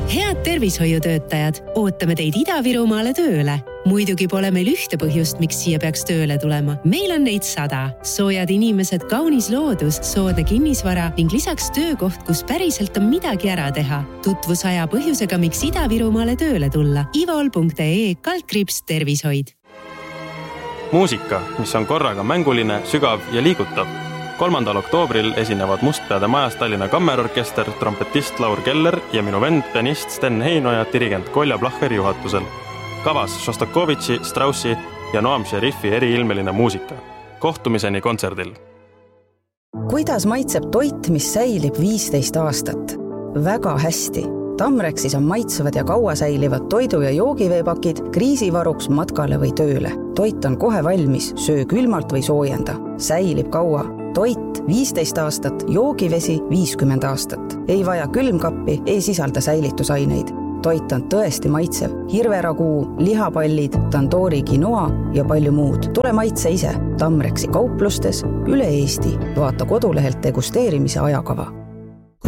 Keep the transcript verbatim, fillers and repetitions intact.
Head tervishoiutöötajad, ootame teid Ida-Virumaale tööle. Muidugi pole meil ühte põhjust, miks siia peaks tööle tulema. Meil on neid sada. Soojad inimesed, kaunis loodus, soodne kinnisvara ning lisaks töökoht, kus päriselt on midagi ära teha. Tutvus aja põhjusega, miks Ida-Virumaale tööle tulla. ivol punkt ee kaldkriips tervishoid. Muusika, mis on korraga mänguline, sügav ja liigutav. kolmandal oktoobril esinevad Mustpeade majas Tallinna Kammerorkester, trompetist Laur Keller ja minu vend, pianist Sten Heino ja dirigent Kolja Plahher juhatusel. Kavas Šostakovitši, Straussi ja Noam Šerifi eriilmeline muusika. Kohtumiseni kontserdil. Kuidas maitseb toit, mis säilib viisteist aastat? Väga hästi. Tamrexis on maitsevad ja kaua säilivad toidu- ja joogiveepakid kriisivaruks matkale või tööle. Toit on kohe valmis, söö külmalt või soojenda. Säilib kaua. Toit viisteist aastat, joogivesi viiskümmend aastat. Ei vaja külmkappi, ei sisalda säilitusaineid. Toit on tõesti maitsev. Hirveraguu, lihapallid, tandoori quinoa ja palju muud. Tule maitse ise. Tamrexi kauplustes üle Eesti. Vaata kodulehelt degusteerimise ajakava.